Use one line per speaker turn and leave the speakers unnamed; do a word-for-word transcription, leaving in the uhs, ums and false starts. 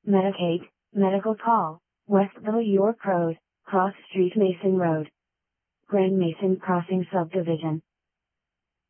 Medicaid, Medical Call, Westville York Road, Cross Street Mason Road. Grand Mason Crossing Subdivision.